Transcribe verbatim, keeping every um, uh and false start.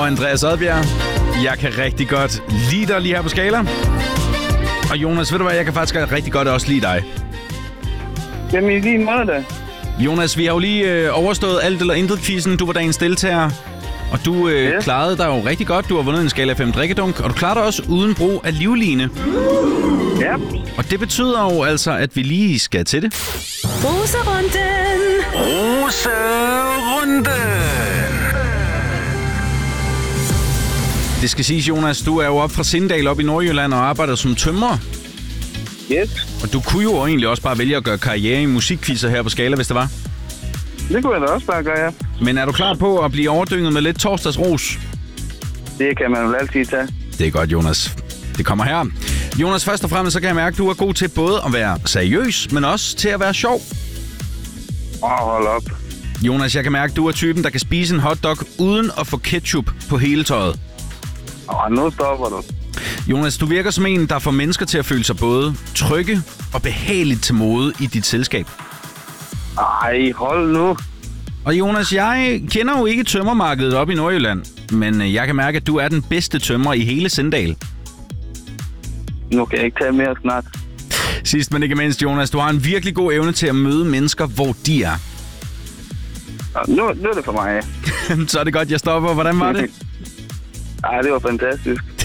og Andreas Odbjerg. Jeg kan rigtig godt lide dig lige her på Skala. Og Jonas, ved du hvad, jeg kan faktisk rigtig godt også lide dig. Jamen i lige måde da. Jonas, vi har jo lige øh, overstået alt eller intet-quizzen. Du var dagens deltager, og du øh, yes. klarede dig jo rigtig godt. Du har vundet en Skala fem drikkedunk, og du klarede dig også uden brug af livline. Ja. Og det betyder jo altså, at vi lige skal til det. Roserunden. Roserunden. Det skal siges, Jonas, du er jo op fra Sindal op i Nordjylland og arbejder som tømrer. Yes. Og du kunne jo egentlig også bare vælge at gøre karriere i musikquizzer her på Skala, hvis det var. Det kunne jeg da også bare gøre, ja. Men er du klar på at blive overdynget med lidt torsdagsros? Det kan man jo altid tage. Det er godt, Jonas. Det kommer her. Jonas, først og fremmest så kan jeg mærke, at du er god til både at være seriøs, men også til at være sjov. Åh, oh, hold op. Jonas, jeg kan mærke, at du er typen, der kan spise en hotdog uden at få ketchup på hele tøjet. Åh, oh, nu stopper du. Jonas, du virker som en, der får mennesker til at føle sig både trygge og behageligt til mode i dit selskab. Ej, hold nu. Og Jonas, jeg kender jo ikke tømmermarkedet op i Nordjylland, men jeg kan mærke, at du er den bedste tømrer i hele Sindal. Nu kan jeg ikke tage mere snart. Sidst men ikke mindst, Jonas, du har en virkelig god evne til at møde mennesker, hvor de er. Nu, nu er det for mig. Så er det godt, jeg stopper. Hvordan var det? Ej, det var fantastisk.